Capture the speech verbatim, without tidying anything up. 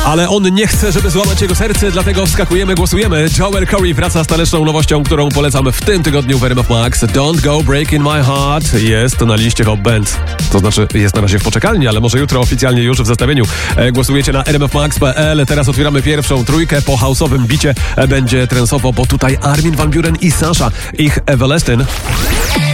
Ale on nie chce, żeby złamać jego serce, dlatego wskakujemy, głosujemy. Joel Corey wraca z taneczną nowością, którą polecamy w tym tygodniu w R M F Max. Don't Go Breaking My Heart jest na liście Hot Band. To znaczy jest na razie w poczekalni, ale może jutro oficjalnie już w zestawieniu. E, głosujecie na r m f max kropka p l. Teraz otwieramy pierwszą trójkę. Po house'owym bicie e, będzie trensowo, bo tutaj Armin van Buuren i Sasha. Ich Everlasting.